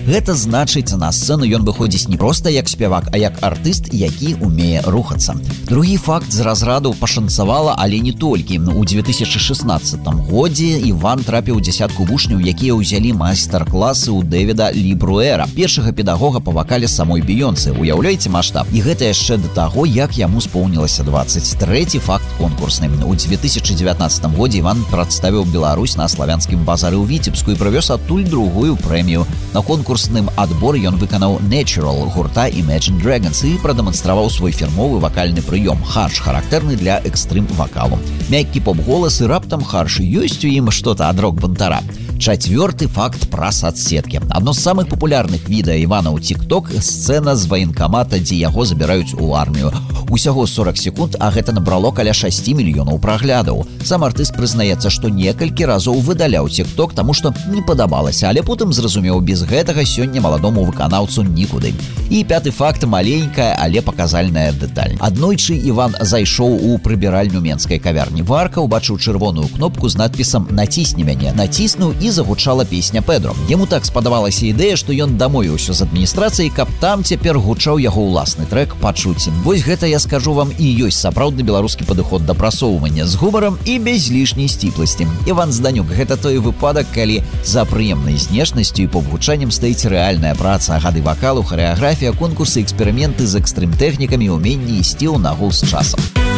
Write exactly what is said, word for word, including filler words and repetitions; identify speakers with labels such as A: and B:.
A: Гэта значыць, на сцэну ён выходзіць не проста як спявак, а як артыст, які умее рухацца. Другі факт з разраду пашанцавала, але не толькі. У две тысячы шестнадцатым годзе Іван трапіў у дзясятку вучняў, якія ўзялі майстар-класы ў Дэвіда Лі Бруэра, першага педагога па вакале самой Бейонсе. Уяўляеце маштаб? І гэта яшчэ да таго, як яму споўнілася дваццаць. Трэці факт конкурсны. У две тысячы дзевятнаццатым годзе Іван прадставіў Беларусь на славянскім базары ў Віцебску і прывёз адтуль другую прэмію. На конкурсным адборы ён выканаў Natural гурта Imagine Dragons і прадэманстраваў свой фірмовы вакальны прыём харш, характэрны для экстрым-вакалу. Мяккі поп-голас і раптам харш. Ёсць у ім што-то ад рок-бунтара. Чацвёрты факт пра соцсеткі. Адно з самых папулярных відэа Івана ў TikTok – сцэна з ваенкамата, дзе яго забіраюць у армію. Усяго сорок секунд, а гэта набрало каля шасці мільёнаў праглядаў. Сам артыст прызнаецца, што некалькі разоў выдаляў TikTok, таму што не падабалася, але потым зразумеў, без гэтага сёння маладому выканаўцу нікуды. І пяты факт – маленькая, але паказальная дэталь. Аднойчы Іван зайшоў у прыбіральню менскай кавярні. Варка ўбачыў чырвоную кнопку з надпісам «Націсні мяне». Націснуў і загучала песня Педро. Яму так спадабалася ідэя, што ён дамовіўся з адміністрацыяй, каб там цяпер гучаў яго ўласны трэк «Пачуць». Вось гэта, я скажу вам, і ёсць сапраўдны беларускі падыход да прасоўвання з гумарам і без лішняй сціпласці. Іван Зданюк – гэта той выпадак, калі за прыемнай знешнасцю і поп-гучаннем стаіць рэальная праца, гады вакалу, харэаграфія, конкурсы, эксперыменты з экстрым-тэхнікамі, уменні ісці ў нагу з часам.